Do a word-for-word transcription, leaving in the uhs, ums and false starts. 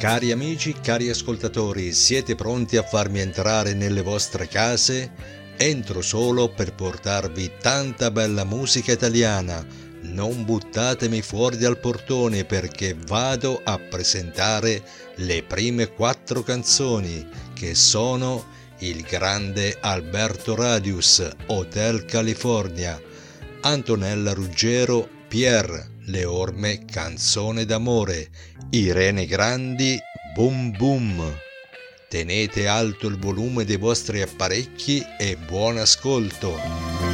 Cari amici, cari ascoltatori, siete pronti a farmi entrare nelle vostre case? Entro solo per portarvi tanta bella musica italiana. Non buttatemi fuori dal portone perché vado a presentare le prime quattro canzoni che sono Il grande Alberto Radius, Hotel California, Antonella Ruggero, Pierre, Le orme Canzone d'amore, Irene Grandi, Boom Boom. Tenete alto il volume dei vostri apparecchi e buon ascolto.